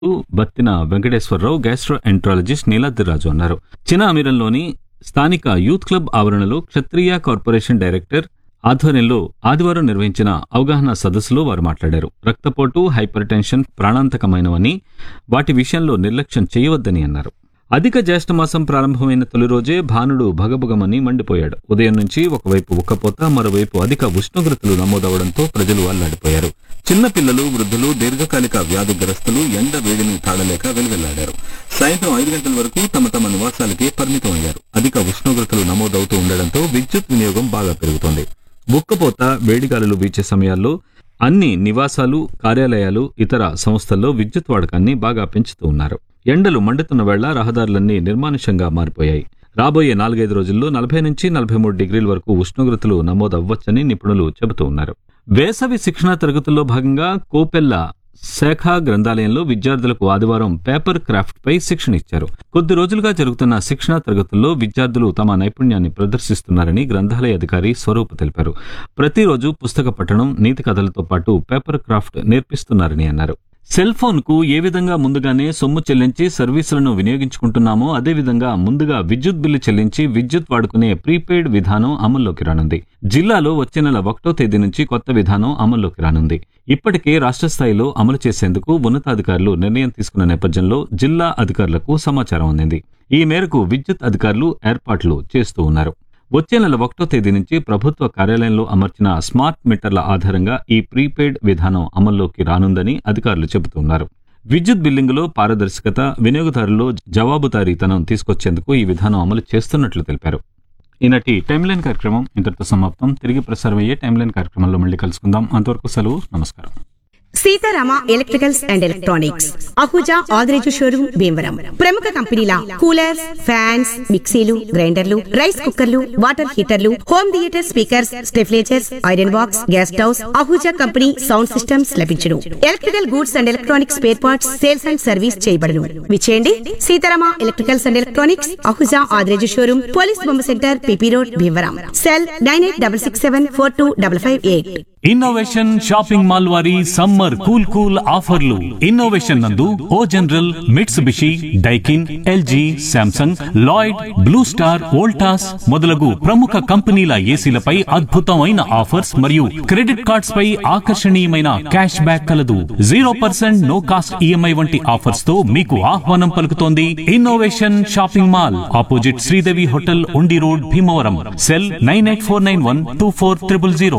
Battina Venkateswararao, gastroenterologist Neeladriraju అన్నారు. చిన్న అమీరంలోని స్థానిక యూత్ క్లబ్ ఆవరణలో క్షత్రియ కార్పొరేషన్ డైరెక్టర్ ఆధ్వర్యంలో ఆదివారం నిర్వహించిన అవగాహన సదస్సులో వారు మాట్లాడారు. రక్తపోటు, హైపర్ టెన్షన్ ప్రాణాంతకమైనవని, వాటి విషయంలో నిర్లక్ష్యం చేయవద్దని అన్నారు. అధిక జ్యేష్ఠమాసం ప్రారంభమైన తొలి రోజే భానుడు భగభగమని మండిపోయాడు. ఉదయం నుంచి ఒకవైపు ఉక్కపోత, మరోవైపు అధిక ఉష్ణోగ్రతలు నమోదవడంతో ప్రజలు అల్లాడిపోయారు. చిన్నపిల్లలు, వృద్ధులు, దీర్ఘకాలిక వ్యాధిగ్రస్తులు ఎండ వేడిని తాళలేక వెలువెల్లాడారు. సాయంత్రం 5 గంటల వరకు తమ తమ నివాసాలకే పరిమితమయ్యారు. అధిక ఉష్ణోగ్రతలు నమోదవుతూ ఉండడంతో విద్యుత్ వినియోగం బాగా పెరుగుతోంది. ఉక్కపోత, వేడిగాలులు వీచే సమయాల్లో అన్ని నివాసాలు, కార్యాలయాలు, ఇతర సంస్థల్లో విద్యుత్ వాడకాన్ని బాగా పెంచుతూ ఉన్నారు. ఎండలు మండుతున్న వేళ రహదారులన్నీ నిర్మానుష్యంగా మారిపోయాయి. రాబోయే 4-5 రోజుల్లో 40 నుంచి 43 డిగ్రీల వరకు ఉష్ణోగ్రతలు నమోదవ్వచ్చని నిపుణులు చెబుతూ ఉన్నారు. వేసవి శిక్షణా తరగతుల్లో భాగంగా కోపెల్ల శాఖ గ్రంథాలయంలో విద్యార్థులకు ఆదివారం పేపర్ క్రాఫ్ట్ పై శిక్షణ ఇచ్చారు. కొద్ది రోజులుగా జరుగుతున్న శిక్షణా తరగతుల్లో విద్యార్థులు తమ నైపుణ్యాన్ని ప్రదర్శిస్తున్నారని గ్రంథాలయ అధికారి స్వరూప్ తెలిపారు. ప్రతిరోజు పుస్తక పఠనం, నీతి కథలతో పాటు పేపర్ క్రాఫ్ట్ నేర్పిస్తున్నారని అన్నారు. సెల్ ఫోన్ కు ఏ విధంగా ముందుగానే సొమ్ము చెల్లించి సర్వీసులను వినియోగించుకుంటున్నామో అదేవిధంగా ముందుగా విద్యుత్ బిల్లు చెల్లించి విద్యుత్ వాడుకునే ప్రీపెయిడ్ విధానం అమల్లోకి రానుంది. జిల్లాలో వచ్చే నెల 1వ తేదీ నుంచి కొత్త విధానం అమల్లోకి రానుంది. ఇప్పటికే రాష్ట్ర స్థాయిలో అమలు చేసేందుకు ఉన్నతాధికారులు నిర్ణయం తీసుకున్న నేపథ్యంలో జిల్లా అధికారులకు సమాచారం అందింది. ఈ మేరకు విద్యుత్ అధికారులు ఏర్పాట్లు చేస్తూ ఉన్నారు. వచ్చే నెల 1వ తేదీ నుంచి ప్రభుత్వ కార్యాలయంలో అమర్చిన స్మార్ట్ మీటర్ల ఆధారంగా ఈ ప్రీపెయిడ్ విధానం అమల్లోకి రానుందని అధికారులు చెబుతున్నారు. విద్యుత్ బిల్లింగులో పారదర్శకత, వినియోగదారుల్లో జవాబుదారీతనం తీసుకొచ్చేందుకు ఈ విధానం అమలు చేస్తున్నట్లు తెలిపారు. ఈనాటి టైమ్లైన్ కార్యక్రమం ఇంతటితో సమాప్తం. తిరిగి ప్రసారమయ్యే టైమ్లైన్ కార్యక్రమంలో మళ్ళీ కలుసుకుందాం. అంతవరకు సెలవు. నమస్కారం. Sitarama electricals and electronics, Ahuja Adireju showroom, Bhimavaram. ప్రముఖ కంపెనీల కూలర్స్, ఫ్యాన్స్, మిక్సీలు, గ్రైండర్లు, రైస్ కుక్కర్లు, water హీటర్లు, home theatre speakers, స్టెఫ్లేజర్స్, iron box, gas stoves, Ahuja company sound systems లభించును. Electrical goods and electronics spare parts sales and service చేయబడును. విచేయండి Sitarama electricals and electronics, Ahuja Adireju showroom, police బొమ్మ centre, PP road, Bhimavaram. Cell 9866742558. Innovation shopping mall వారి summer cool ఆఫర్లు. Innovation నందు ఓ general, Mitsubishi, Daikin, LG, Samsung, Lloyd, blue star, Voltas మొదలగు ప్రముఖ కంపెనీల ఏసీలపై అద్భుతమైన offers మరియు క్రెడిట్ కార్డ్స్ పై ఆకర్షణీయమైన క్యాష్ బ్యాక్ కలదు. 0% నో కాస్ట్ ఈఎంఐ వంటి ఆఫర్స్ తో మీకు ఆహ్వానం పలుకుతోంది innovation shopping mall, opposite Sridevi hotel, ఉండి రోడ్, భీమవరం. సెల్ 9849124000.